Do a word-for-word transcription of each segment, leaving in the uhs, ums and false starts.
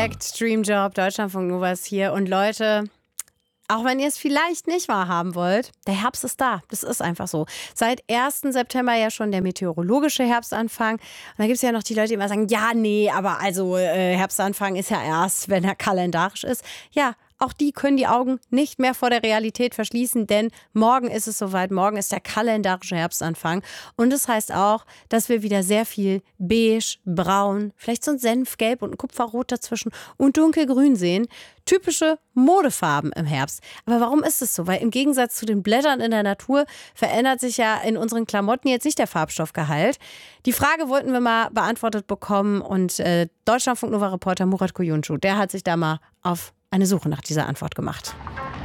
Korrekt, Dreamjob, Deutschlandfunk Nova ist hier. Und Leute, auch wenn ihr es vielleicht nicht wahrhaben wollt, der Herbst ist da. Das ist einfach so. Seit ersten September ja schon der meteorologische Herbstanfang. Und da gibt es ja noch die Leute, die immer sagen, ja, nee, aber also äh, Herbstanfang ist ja erst, wenn er kalendarisch ist. Ja, auch die können die Augen nicht mehr vor der Realität verschließen, denn morgen ist es soweit. Morgen ist der kalendarische Herbstanfang. Und das heißt auch, dass wir wieder sehr viel beige, braun, vielleicht so ein Senfgelb und ein Kupferrot dazwischen und dunkelgrün sehen. Typische Modefarben im Herbst. Aber warum ist es so? Weil im Gegensatz zu den Blättern in der Natur verändert sich ja in unseren Klamotten jetzt nicht der Farbstoffgehalt. Die Frage wollten wir mal beantwortet bekommen und äh, Deutschlandfunk Nova-Reporter Murat Kuyuncu, der hat sich da mal auf eine Suche nach dieser Antwort gemacht.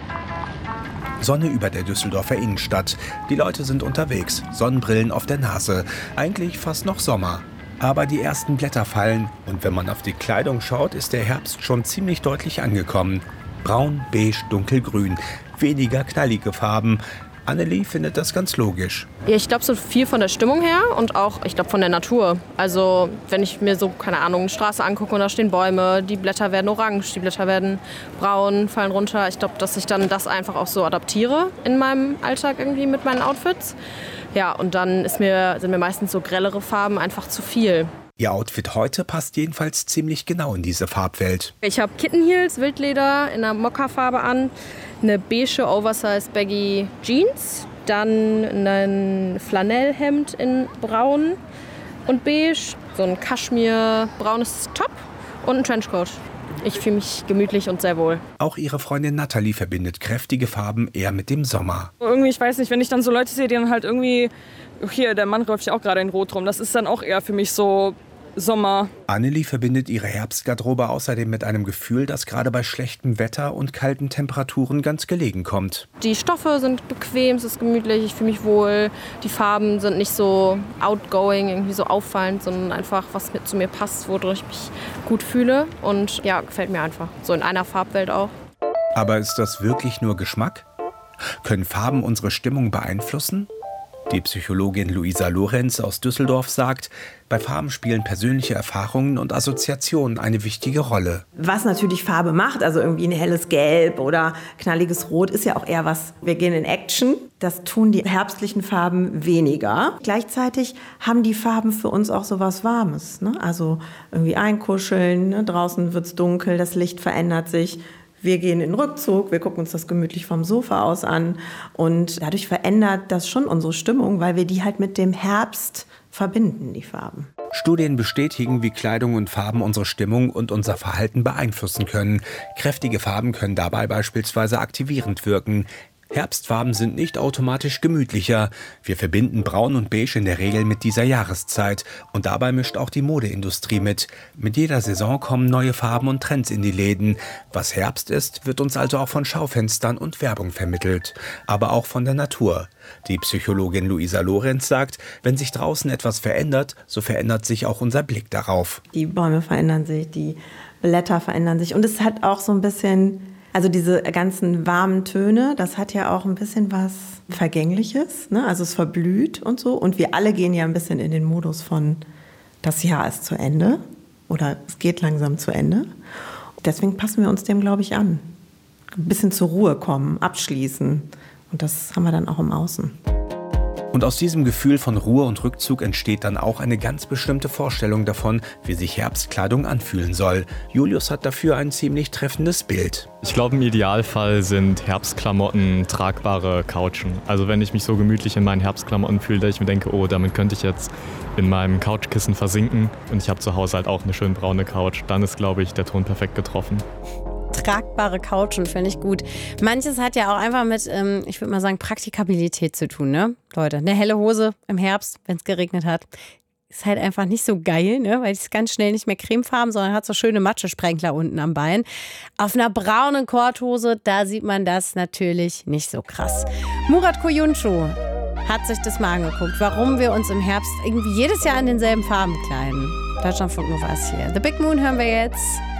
Sonne über der Düsseldorfer Innenstadt. Die Leute sind unterwegs, Sonnenbrillen auf der Nase. Eigentlich fast noch Sommer. Aber die ersten Blätter fallen und wenn man auf die Kleidung schaut, ist der Herbst schon ziemlich deutlich angekommen. Braun, beige, dunkelgrün. Weniger knallige Farben. Annelie findet das ganz logisch. Ja, ich glaube, so viel von der Stimmung her und auch, ich glaube, von der Natur. Also, wenn ich mir so, keine Ahnung, eine Straße angucke und da stehen Bäume, die Blätter werden orange, die Blätter werden braun, fallen runter. Ich glaube, dass ich dann das einfach auch so adaptiere in meinem Alltag irgendwie mit meinen Outfits. Ja, und dann ist mir, sind mir meistens so grellere Farben einfach zu viel. Ihr Outfit heute passt jedenfalls ziemlich genau in diese Farbwelt. Ich habe Kittenheels, Wildleder in einer Mokka-Farbe an, eine beige Oversize Baggy Jeans, dann ein Flanellhemd in braun und beige, so ein Kaschmir-braunes Top und ein Trenchcoat. Ich fühle mich gemütlich und sehr wohl. Auch ihre Freundin Nathalie verbindet kräftige Farben eher mit dem Sommer. Irgendwie, ich weiß nicht, wenn ich dann so Leute sehe, die dann halt irgendwie, hier, der Mann läuft ja auch gerade in Rot rum, das ist dann auch eher für mich so Sommer. Annelie verbindet ihre Herbstgarderobe außerdem mit einem Gefühl, das gerade bei schlechtem Wetter und kalten Temperaturen ganz gelegen kommt. Die Stoffe sind bequem, es ist gemütlich, ich fühle mich wohl. Die Farben sind nicht so outgoing, irgendwie so auffallend, sondern einfach, was mit zu mir passt, wodurch ich mich gut fühle. Und ja, gefällt mir einfach. So in einer Farbwelt auch. Aber ist das wirklich nur Geschmack? Können Farben unsere Stimmung beeinflussen? Die Psychologin Luisa Lorenz aus Düsseldorf sagt, bei Farben spielen persönliche Erfahrungen und Assoziationen eine wichtige Rolle. Was natürlich Farbe macht, also irgendwie ein helles Gelb oder knalliges Rot, ist ja auch eher was, wir gehen in Action. Das tun die herbstlichen Farben weniger. Gleichzeitig haben die Farben für uns auch so was Warmes, ne? Also irgendwie einkuscheln, ne? Draußen wird's dunkel, das Licht verändert sich. Wir gehen in den Rückzug, wir gucken uns das gemütlich vom Sofa aus an und dadurch verändert das schon unsere Stimmung, weil wir die halt mit dem Herbst verbinden, die Farben. Studien bestätigen, wie Kleidung und Farben unsere Stimmung und unser Verhalten beeinflussen können. Kräftige Farben können dabei beispielsweise aktivierend wirken. Herbstfarben sind nicht automatisch gemütlicher. Wir verbinden Braun und Beige in der Regel mit dieser Jahreszeit. Und dabei mischt auch die Modeindustrie mit. Mit jeder Saison kommen neue Farben und Trends in die Läden. Was Herbst ist, wird uns also auch von Schaufenstern und Werbung vermittelt. Aber auch von der Natur. Die Psychologin Luisa Lorenz sagt, wenn sich draußen etwas verändert, so verändert sich auch unser Blick darauf. Die Bäume verändern sich, die Blätter verändern sich. Und es hat auch so ein bisschen... Also diese ganzen warmen Töne, das hat ja auch ein bisschen was Vergängliches, ne? Also es verblüht und so. Und wir alle gehen ja ein bisschen in den Modus von, das Jahr ist zu Ende oder es geht langsam zu Ende. Deswegen passen wir uns dem, glaube ich, an. Ein bisschen zur Ruhe kommen, abschließen. Und das haben wir dann auch im Außen. Und aus diesem Gefühl von Ruhe und Rückzug entsteht dann auch eine ganz bestimmte Vorstellung davon, wie sich Herbstkleidung anfühlen soll. Julius hat dafür ein ziemlich treffendes Bild. Ich glaube, im Idealfall sind Herbstklamotten tragbare Couchen. Also wenn ich mich so gemütlich in meinen Herbstklamotten fühle, dass ich mir denke, oh, damit könnte ich jetzt in meinem Couchkissen versinken und ich habe zu Hause halt auch eine schön braune Couch, dann ist, glaube ich, der Ton perfekt getroffen. Tragbare Couchen, finde ich gut. Manches hat ja auch einfach mit, ähm, ich würde mal sagen, Praktikabilität zu tun, ne? Leute, eine helle Hose im Herbst, wenn es geregnet hat, ist halt einfach nicht so geil, ne? Weil die ist ganz schnell nicht mehr cremefarben, sondern hat so schöne Matschesprenkler unten am Bein. Auf einer braunen Korthose, da sieht man das natürlich nicht so krass. Murat Kuyuncu hat sich das mal angeguckt, warum wir uns im Herbst irgendwie jedes Jahr in denselben Farben kleiden. Deutschlandfunk Nova ist hier. The Big Moon hören wir jetzt.